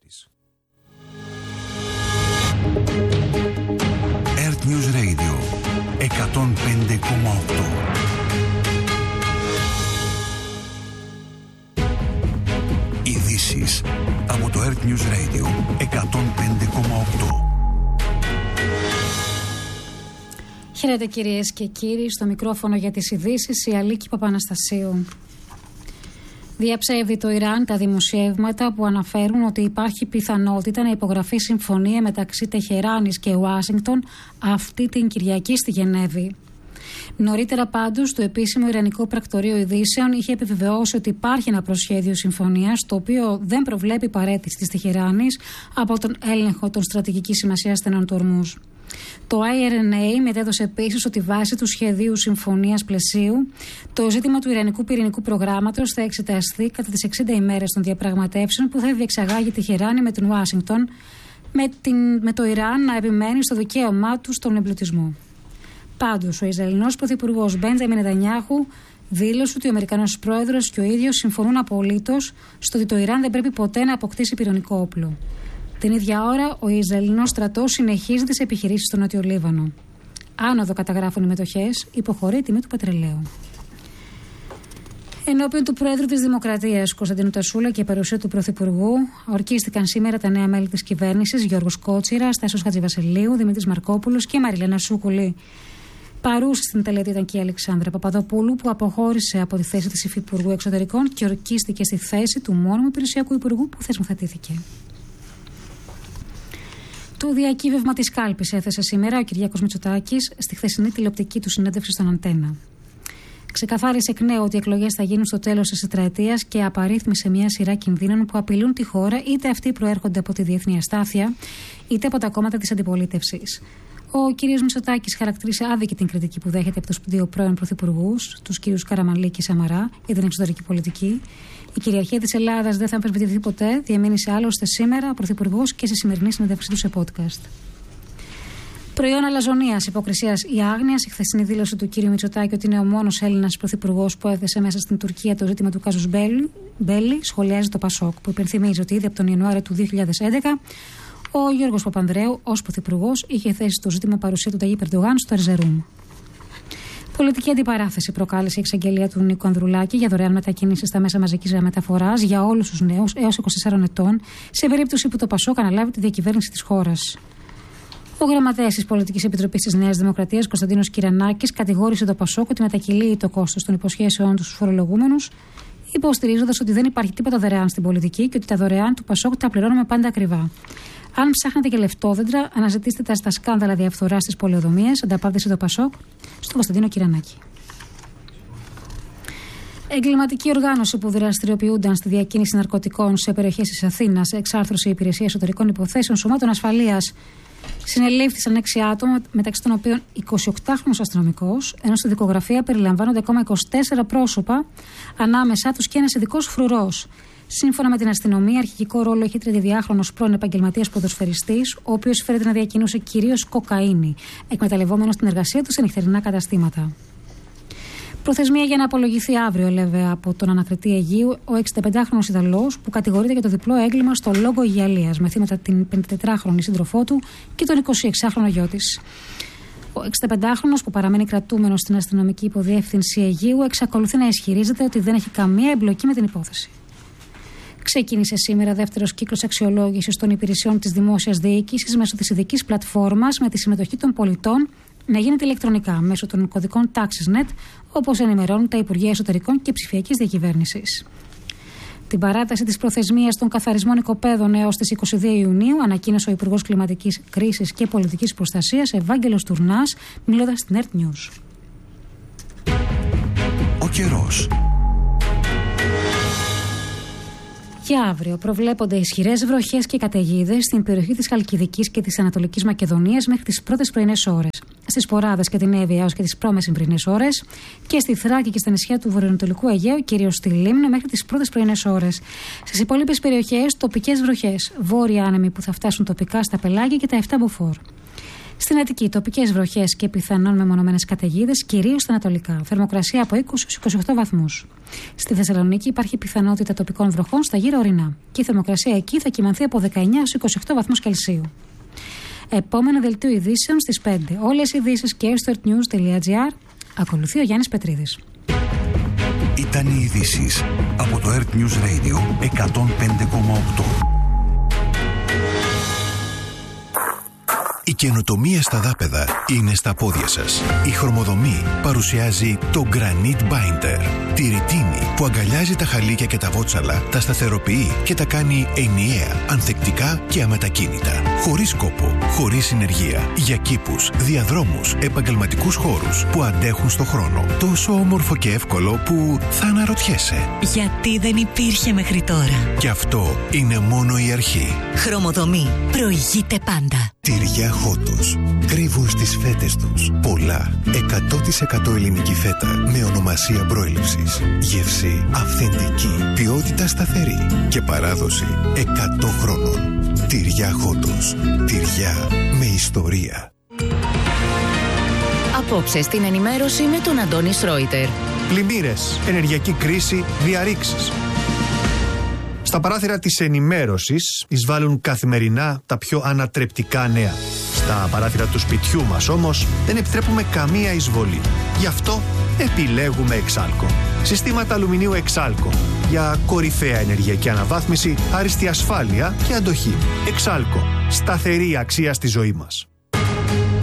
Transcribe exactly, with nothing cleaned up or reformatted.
Earth News Radio εκατόν πέντε κόμμα οκτώ. Ειδήσεις από το Earth News Radio εκατόν πέντε κόμμα οκτώ. Χαίρετε κυρίες και κύριοι, στο μικρόφωνο για τις ειδήσεις η Αλίκη Παπαναστασίου. Διαψεύδει το Ιράν τα δημοσιεύματα που αναφέρουν ότι υπάρχει πιθανότητα να υπογραφεί συμφωνία μεταξύ Τεχεράνης και Ουάσιγκτον αυτή την Κυριακή στη Γενέβη. Νωρίτερα πάντως το επίσημο Ιρανικό Πρακτορείο Ειδήσεων είχε επιβεβαιώσει ότι υπάρχει ένα προσχέδιο συμφωνίας το οποίο δεν προβλέπει παραίτηση της Τεχεράνης από τον έλεγχο των στρατηγικής σημασίας στενών του Ορμούζ. Το άι αρ εν έι μετέδωσε επίσης ότι βάσει του σχεδίου συμφωνίας πλαισίου το ζήτημα του Ιρανικού πυρηνικού προγράμματος θα εξεταστεί κατά τις εξήντα ημέρες των διαπραγματεύσεων που θα διεξαγάγει η Τεχεράνη με την Ουάσιγκτον, με, την, με το Ιράν να επιμένει στο δικαίωμά του στον εμπλουτισμό. Πάντως, ο Ισραηλινός Πρωθυπουργός Μπέντζαμιν Νετανιάχου δήλωσε ότι ο Αμερικανός Πρόεδρος και ο ίδιος συμφωνούν απολύτως στο ότι το Ιράν δεν πρέπει ποτέ να αποκτήσει πυρηνικό όπλο. Την ίδια ώρα, ο Ισραηλινός στρατός συνεχίζει τις επιχειρήσεις στο Νότιο Λίβανο. Άνοδο καταγράφουν οι μετοχές, υποχωρεί η τιμή του πετρελαίου. Ενώπιον του Πρόεδρου της Δημοκρατίας, Κωνσταντίνου Τασούλα, και παρουσία του Πρωθυπουργού, ορκίστηκαν σήμερα τα νέα μέλη της κυβέρνησης, Γιώργος Κότσιρας, Τάσος Χατζηβασιλείου, Δημήτρης Μαρκόπουλος και Μαριλένα Σούκουλη. Παρούσα στην τελετή ήταν και η Αλεξάνδρα Παπαδοπούλου, που αποχώρησε από τη θέση της Υφυπουργού Εξωτερικών και ορκίστηκε στη θέση του μόνιμου υπηρεσιακού υπουργού που θεσμοθετήθηκε. Το διακύβευμα της κάλπης έθεσε σήμερα ο Κυριάκος Μητσοτάκης στη χθεσινή τηλεοπτική του συνέντευξη στον Αντένα. Ξεκαθάρισε εκ νέου ότι οι εκλογές θα γίνουν στο τέλος της τετραετίας και απαρίθμησε μια σειρά κινδύνων που απειλούν τη χώρα, είτε αυτοί προέρχονται από τη διεθνή αστάθεια, είτε από τα κόμματα της αντιπολίτευσης. Ο κ. Μητσοτάκης χαρακτήρισε άδικη την κριτική που δέχεται από τους δύο πρώην πρωθυπουργούς, τους κ. Καραμανλή και Σαμαρά, για την εξωτερική πολιτική. Η κυριαρχία της Ελλάδας δεν θα αμφισβητηθεί ποτέ, διαμήνυσε άλλωστε σήμερα ο πρωθυπουργός και στη σημερινή συνέντευξή του σε podcast. Προϊόν αλαζονίας, υποκρισίας ή άγνοιας, η χθεσινή δήλωση του κ. Μητσοτάκη ότι είναι ο μόνος Έλληνας πρωθυπουργός που έθεσε μέσα στην Τουρκία το ζήτημα του κάζους Μπέλη, σχολιάζει το Πασόκ, που υπενθυμίζει ότι ήδη από τον Ιανουάριο του δύο χιλιάδες έντεκα ο Γιώργος Παπανδρέου, ως πρωθυπουργός, είχε θέσει το ζήτημα παρουσία του Ταγίπ Ερντογάν στο Ερζερούμ. Πολιτική αντιπαράθεση προκάλεσε η εξαγγελία του Νίκου Ανδρουλάκη για δωρεάν μετακίνηση στα μέσα μαζικής μεταφοράς για όλους τους νέους έως είκοσι τεσσάρων ετών, σε περίπτωση που το Πασόκ αναλάβει τη διακυβέρνηση της χώρας. Ο γραμματέας της Πολιτικής Επιτροπής της Νέας Δημοκρατίας, Κωνσταντίνος Κυρανάκης, κατηγόρησε το Πασόκ ότι μετακυλεί το κόστος των υποσχέσεών του στους φορολογούμενους, υποστηρίζοντας ότι δεν υπάρχει τίποτα δωρεάν στην πολιτική και ότι τα δωρεάν του Πασόκ τα πληρώνουμε πάντα ακριβά. Αν ψάχνετε και λεφτόδεντρα, αναζητήστε τα στα σκάνδαλα διαφθοράς στις πολεοδομίες, ανταπάντησε το Πασόκ στον Κωνσταντίνο Κυρανάκη. Εγκληματική οργάνωση που δραστηριοποιούνταν στη διακίνηση ναρκωτικών σε περιοχές της Αθήνας, εξάρθρωση υπηρεσία εσωτερικών υποθέσεων, σωμάτων ασφαλείας, συνελήφθησαν έξι άτομα, μεταξύ των οποίων εικοσιοκτάχρονος αστυνομικός, ενώ στη δικογραφία περιλαμβάνονται ακόμα είκοσι τέσσερα πρόσωπα, ανάμεσά τους και ένας ειδικός φρουρός. Σύμφωνα με την αστυνομία, αρχικό ρόλο έχει τριαντιδυάχρονος πρώην επαγγελματίας ποδοσφαιριστής, ο οποίος φέρεται να διακινούσε κυρίως κοκαίνη, εκμεταλλευόμενος την εργασία του σε νυχτερινά καταστήματα. Προθεσμία για να απολογηθεί αύριο, έλεγε από τον ανακριτή Αιγαίου, ο εξηνταπεντάχρονος Ιταλός που κατηγορείται για το διπλό έγκλημα στο λόγο Γυαλίας, με θύματα την πενηντετετράχρονη σύντροφό του και τον εικοσιεξάχρονο γιο της. Ο εξηνταπεντάχρονος που παραμένει κρατούμενος στην αστυνομική υποδιεύθυνση Αιγαίου εξακολουθεί να ισχυρίζεται ότι δεν έχει καμία εμπλοκή με την υπόθεση. Ξεκίνησε σήμερα δεύτερος κύκλος αξιολόγησης των υπηρεσιών της δημόσιας διοίκησης μέσω της ειδικής πλατφόρμας με τη συμμετοχή των πολιτών να γίνεται ηλεκτρονικά μέσω των κωδικών TaxisNet, όπως ενημερώνουν τα Υπουργεία Εσωτερικών και Ψηφιακής Διακυβέρνησης. Την παράταση της προθεσμίας των καθαρισμών οικοπαίδων έως τις είκοσι δύο Ιουνίου ανακοίνωσε ο Υπουργός Κλιματικής Κρίσης και Πολιτικής Προστασίας Ευάγγελος Τουρνάς, μιλώντας στην Earth News. Ο καιρός. Για αύριο προβλέπονται ισχυρές βροχές και καταιγίδες στην περιοχή της Χαλκιδικής και της Ανατολικής Μακεδονίας μέχρι τις πρώτες πρωινές ώρες. Στις Ποράδες και την Εύβοια έως και τις πρόμεσημβρινές ώρες και στη Θράκη και στα νησιά του βορειοανατολικού Αιγαίου, κυρίως στη Λίμνο, μέχρι τις πρώτες πρωινές ώρες. Στις υπόλοιπες περιοχές τοπικές βροχές, βόρεια άνεμοι που θα φτάσουν τοπικά στα Πελάγια και τα εφτά μποφόρ. Στην Αττική, τοπικές βροχές και πιθανόν μεμονωμένες καταιγίδες, κυρίως στα ανατολικά. Θερμοκρασία από είκοσι έως είκοσι οκτώ βαθμούς. Στη Θεσσαλονίκη υπάρχει πιθανότητα τοπικών βροχών στα γύρω ορεινά. Και η θερμοκρασία εκεί θα κυμανθεί από δεκαεννιά έως είκοσι οκτώ βαθμούς Κελσίου. Επόμενο δελτίο ειδήσεων στις πέντε. Όλες οι ειδήσεις και στο earthnews τελεία gr. Ακολουθεί ο Γιάννης Πετρίδης. Ήταν οι ειδήσεις από το Earth News Radio εκατόν πέντε κόμμα οκτώ. Η καινοτομία στα δάπεδα είναι στα πόδια σας. Η Χρωμοδομή παρουσιάζει το Granite Binder. Τη ρητίνη που αγκαλιάζει τα χαλίκια και τα βότσαλα, τα σταθεροποιεί και τα κάνει ενιαία, ανθεκτικά και αμετακίνητα. Χωρίς κόπο, χωρίς συνεργεία. Για κήπους, διαδρόμους, επαγγελματικούς χώρους που αντέχουν στο χρόνο. Τόσο όμορφο και εύκολο που θα αναρωτιέσαι. Γιατί δεν υπήρχε μέχρι τώρα. Και αυτό είναι μόνο η αρχή. Χρωμοδομή. Προηγείται πάντα. Τυριά Χότος. Κρύβουν στις φέτες τους πολλά εκατό τοις εκατό ελληνική φέτα με ονομασία προέλευσης. Γεύση αυθεντική, ποιότητα σταθερή και παράδοση εκατό χρόνων. Τυριά Χότος. Τυριά με ιστορία. Απόψε στην ενημέρωση με τον Αντώνη Σρόιτερ. Πλημμύρες, ενεργειακή κρίση, διαρρήξεις. Στα παράθυρα της ενημέρωσης εισβάλλουν καθημερινά τα πιο ανατρεπτικά νέα. Στα παράθυρα του σπιτιού μας όμως δεν επιτρέπουμε καμία εισβολή. Γι' αυτό επιλέγουμε Εξάλκο. Συστήματα αλουμινίου Εξάλκο. Για κορυφαία ενεργειακή αναβάθμιση, άριστη ασφάλεια και αντοχή. Εξάλκο. Σταθερή αξία στη ζωή μας.